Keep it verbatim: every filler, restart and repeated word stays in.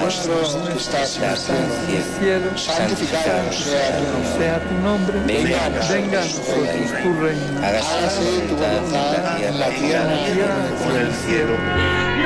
nuestro que estás en el cielo, santificado sea tu nombre, venga a venga a nosotros tu reino, hágase tu voluntad en la tierra como en el cielo.